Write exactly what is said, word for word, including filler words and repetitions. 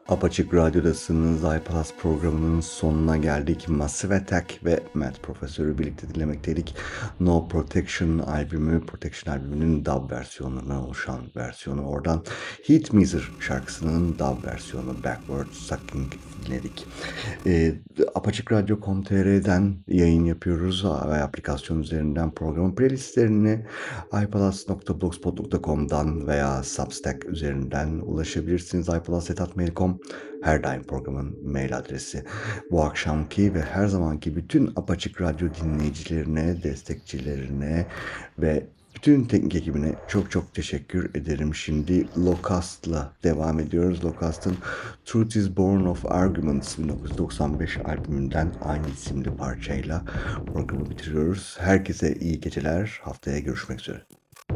Apaçık Radyo'dasınız. iPlus programının sonuna geldik. Massive Attack ve Matt Professor'ı birlikte dinlemekteydik. No Protection albümü, Protection albümünün dub versiyonundan oluşan versiyonu. Oradan Heat Miser şarkısının dub versiyonu Backward Sucking dinledik. E, Apaçık Radyo nokta com nokta tr'den yayın yapıyoruz ve aplikasyon üzerinden programın playlistlerini iPlus nokta blogspot nokta com'dan veya Substack üzerinden ulaşabilirsiniz. iPlus et hotmail nokta com her daim programın mail adresi. Bu akşamki ve her zamanki bütün Apaçık Radyo dinleyicilerine, destekçilerine ve bütün teknik ekibine çok çok teşekkür ederim. Şimdi Locust'la devam ediyoruz. Locust'ın Truth is Born of Arguments bin dokuz yüz doksan beş albümünden aynı isimli parçayla programı bitiriyoruz. Herkese iyi geceler. Haftaya görüşmek üzere.